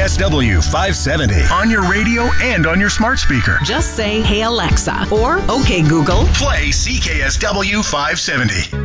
CKSW 570 on your radio and on your smart speaker. Just say, "Hey Alexa," or "Okay Google, Play CKSW 570.